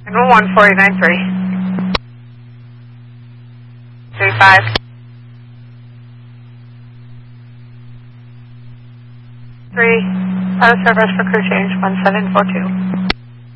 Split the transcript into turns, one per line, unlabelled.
911-4893. 35. Out of service for crew change 1742.